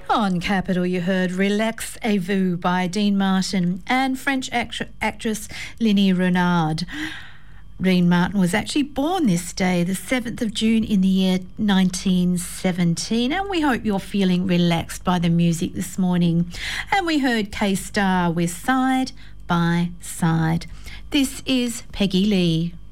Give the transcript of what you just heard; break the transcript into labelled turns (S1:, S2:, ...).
S1: On Capital, you heard Relax-a-Vous by Dean Martin and French actress Lenny Renard. Dean Martin was actually born this day, the 7th of June in the year 1917, and we hope you're feeling relaxed by the music this morning. And we heard K-Star with Side by Side. This is Peggy Lee.